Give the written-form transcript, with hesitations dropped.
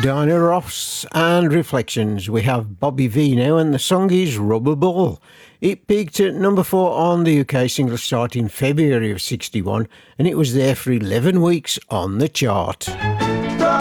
Diana Ross and Reflections. We have Bobby V now, and the song is Rubber Ball. It peaked at number 4 on the UK single chart in February of '61, and it was there for 11 weeks on the chart.